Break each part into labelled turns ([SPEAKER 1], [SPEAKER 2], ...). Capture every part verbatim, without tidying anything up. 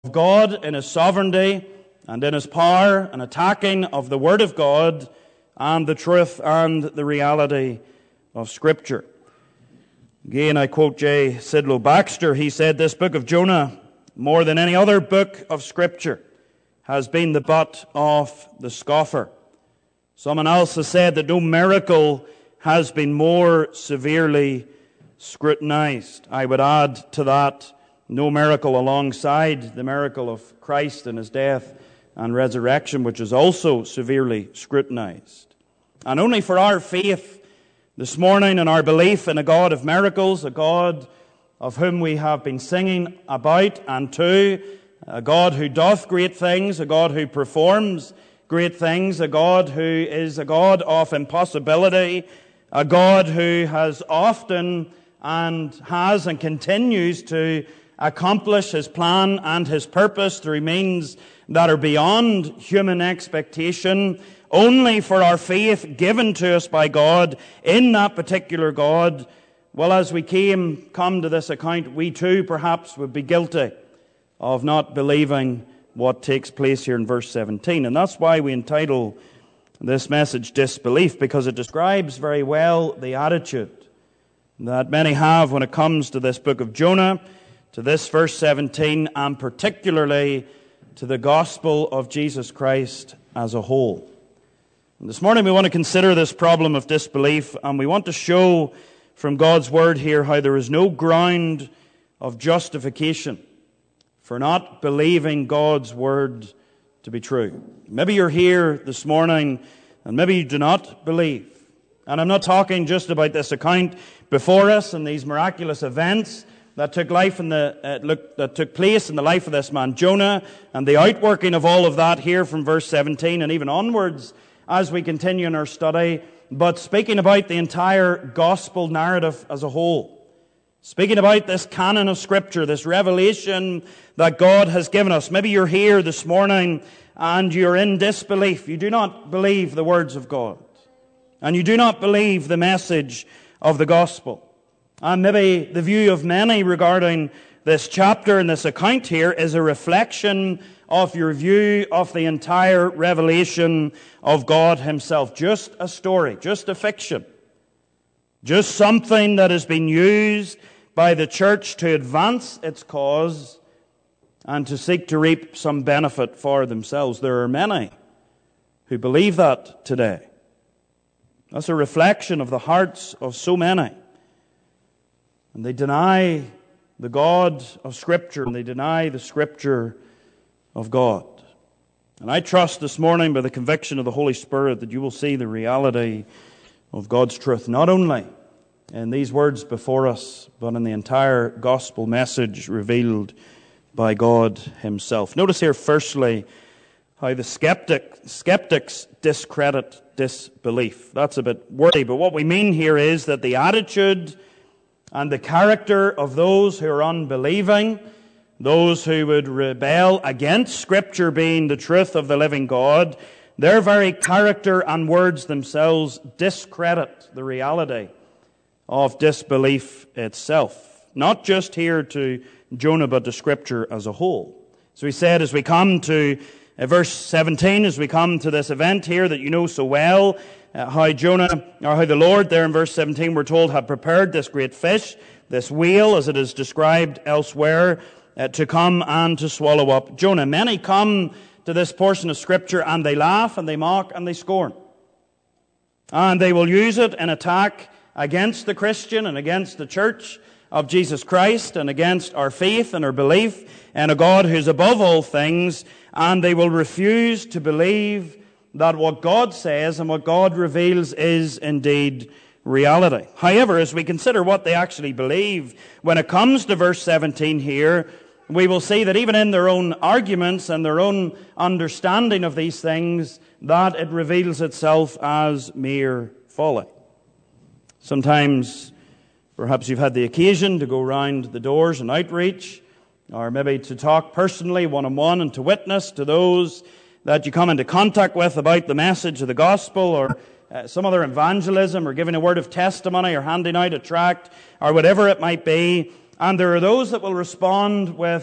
[SPEAKER 1] of God in His sovereignty and in His power, an attacking of the Word of God and the truth and the reality of Scripture. Again, I quote J. Sidlow Baxter. He said, "This book of Jonah, more than any other book of Scripture, has been the butt of the scoffer." Someone else has said that no miracle has been more severely scrutinized. I would add to that, no miracle alongside the miracle of Christ and His death and resurrection, which is also severely scrutinized. And only for our faith this morning and our belief in a God of miracles, a God of whom we have been singing about and to, a God who doth great things, a God who performs great things, a God who is a God of impossibility, a God who has often and has and continues to accomplish His plan and His purpose through means that are beyond human expectation, only for our faith given to us by God in that particular God. Well, as we came come to this account, we too perhaps would be guilty of not believing what takes place here in verse seventeen. And that's why we entitle this message Disbelief, because it describes very well the attitude that many have when it comes to this book of Jonah, to this verse seventeen, and particularly to the gospel of Jesus Christ as a whole. And this morning we want to consider this problem of disbelief, and we want to show from God's word here how there is no ground of justification for not believing God's word to be true. Maybe you're here this morning and maybe you do not believe. And I'm not talking just about this account before us and these miraculous events that took life in the uh, look, that took place in the life of this man Jonah, and the outworking of all of that here from verse seventeen and even onwards as we continue in our study, but speaking about the entire gospel narrative as a whole. Speaking about this canon of Scripture, this revelation that God has given us. Maybe you're here this morning and you're in disbelief. You do not believe the words of God. And you do not believe the message of the gospel. And maybe the view of many regarding this chapter and this account here is a reflection of your view of the entire revelation of God Himself. Just a story, just a fiction. Just something that has been used by the church to advance its cause and to seek to reap some benefit for themselves. There are many who believe that today. That's a reflection of the hearts of so many. And they deny the God of Scripture, and they deny the Scripture of God. And I trust this morning by the conviction of the Holy Spirit that you will see the reality of God's truth, not only in these words before us, but in the entire gospel message revealed by God Himself. Notice here, firstly, how the skeptic, skeptics discredit disbelief. That's a bit wordy, but what we mean here is that the attitude and the character of those who are unbelieving, those who would rebel against Scripture being the truth of the living God, their very character and words themselves discredit the reality of disbelief itself. Not just here to Jonah, but to Scripture as a whole. So he said, as we come to uh, verse seventeen, as we come to this event here that you know so well, uh, how Jonah, or how the Lord there in verse seventeen, we're told, had prepared this great fish, this whale, as it is described elsewhere, uh, to come and to swallow up Jonah. Many come to this portion of Scripture and they laugh and they mock and they scorn. And they will use it in attack against the Christian and against the church of Jesus Christ and against our faith and our belief in a God who's above all things, and they will refuse to believe that what God says and what God reveals is indeed reality. However, as we consider what they actually believe, when it comes to verse seventeen here, we will see that even in their own arguments and their own understanding of these things, that it reveals itself as mere folly. Sometimes, perhaps you've had the occasion to go round the doors and outreach, or maybe to talk personally, one-on-one, and to witness to those that you come into contact with about the message of the gospel, or uh, some other evangelism, or giving a word of testimony, or handing out a tract, or whatever it might be. And there are those that will respond with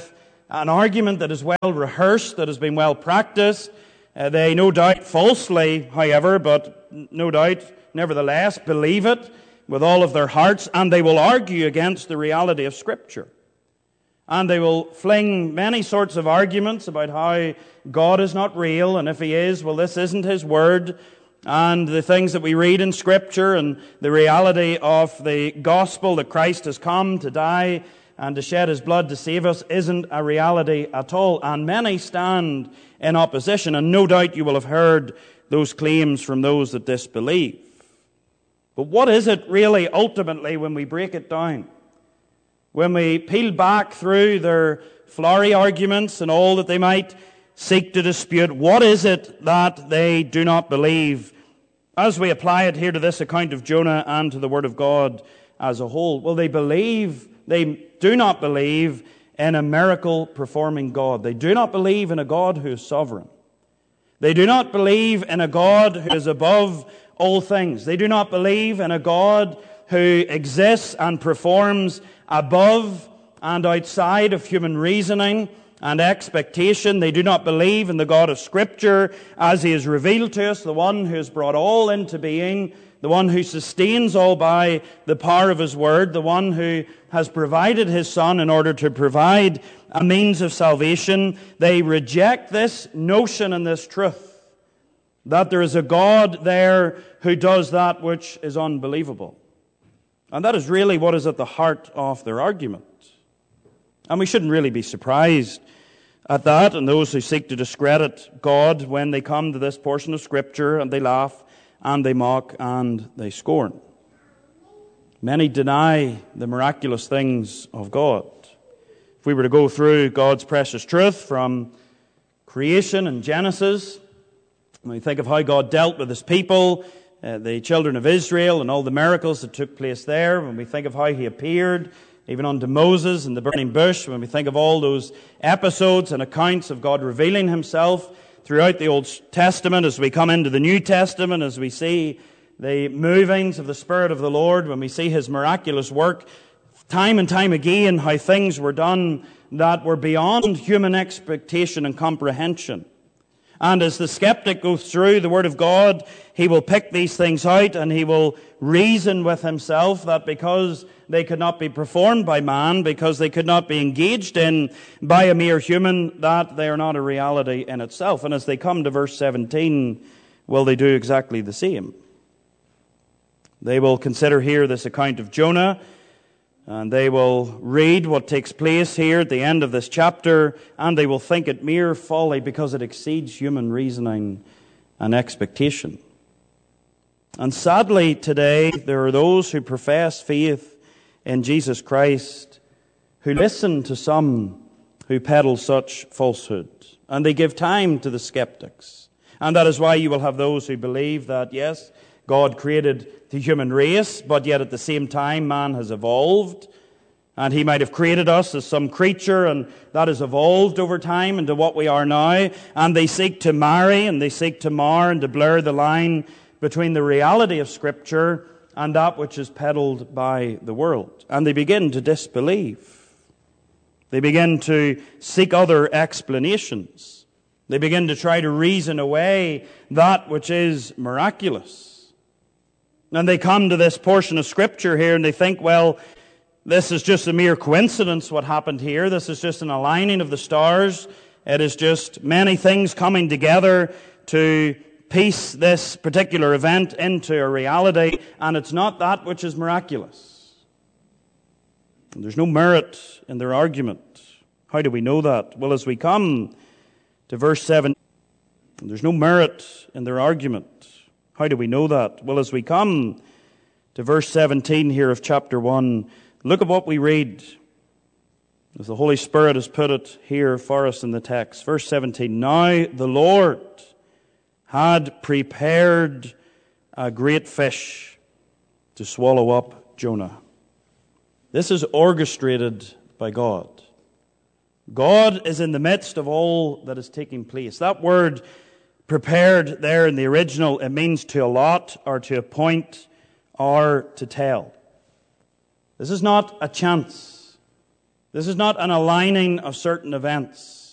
[SPEAKER 1] an argument that is well rehearsed, that has been well practiced. Uh, they no doubt falsely, however, but no doubt nevertheless believe it with all of their hearts, and they will argue against the reality of Scripture. And they will fling many sorts of arguments about how God is not real, and if He is, well, this isn't His Word, and the things that we read in Scripture, and the reality of the gospel that Christ has come to die and to shed His blood to save us isn't a reality at all. And many stand in opposition, and no doubt you will have heard those claims from those that disbelieve. But what is it really ultimately when we break it down? When we peel back through their flowery arguments and all that they might seek to dispute, what is it that they do not believe as we apply it here to this account of Jonah and to the Word of God as a whole? Well, they believe, they do not believe in a miracle-performing God. They do not believe in a God who is sovereign. They do not believe in a God who is above all things. They do not believe in a God who exists and performs above and outside of human reasoning and expectation. They do not believe in the God of Scripture as He is revealed to us, the one who has brought all into being, the one who sustains all by the power of His Word, the one who has provided His Son in order to provide a means of salvation. They reject this notion and this truth that there is a God there who does that which is unbelievable. And that is really what is at the heart of their argument. And we shouldn't really be surprised at that, and those who seek to discredit God when they come to this portion of Scripture, and they laugh, and they mock, and they scorn. Many deny the miraculous things of God. If we were to go through God's precious truth from creation and Genesis, when we think of how God dealt with His people, uh, the children of Israel, and all the miracles that took place there, when we think of how He appeared even unto Moses in the burning bush, when we think of all those episodes and accounts of God revealing Himself throughout the Old Testament, as we come into the New Testament, as we see the movings of the Spirit of the Lord, when we see His miraculous work, time and time again, how things were done that were beyond human expectation and comprehension. And as the skeptic goes through the Word of God, he will pick these things out, and he will reason with himself that because they could not be performed by man, because they could not be engaged in by a mere human, that they are not a reality in itself. And as they come to verse seventeen, well, they do exactly the same. They will consider here this account of Jonah, and they will read what takes place here at the end of this chapter, and they will think it mere folly because it exceeds human reasoning and expectation. And sadly today, there are those who profess faith in Jesus Christ who listen to some who peddle such falsehood, and they give time to the skeptics. And that is why you will have those who believe that, yes, God created the human race, but yet at the same time man has evolved, and He might have created us as some creature, and that has evolved over time into what we are now. And they seek to marry, and they seek to mar and to blur the line between the reality of Scripture and that which is peddled by the world. And they begin to disbelieve. They begin to seek other explanations. They begin to try to reason away that which is miraculous. And they come to this portion of Scripture here and they think, well, this is just a mere coincidence what happened here. This is just an aligning of the stars. It is just many things coming together to piece this particular event into a reality, and it's not that which is miraculous. And there's no merit in their argument. How do we know that? Well, as we come to verse seven, there's no merit in their argument. How do we know that? Well, as we come to verse seventeen here of chapter one, look at what we read, as the Holy Spirit has put it here for us in the text. Verse seventeen, now the Lord had prepared a great fish to swallow up Jonah. This is orchestrated by God. God is in the midst of all that is taking place. That word prepared there in the original, it means to allot or to appoint or to tell. This is not a chance. This is not an aligning of certain events.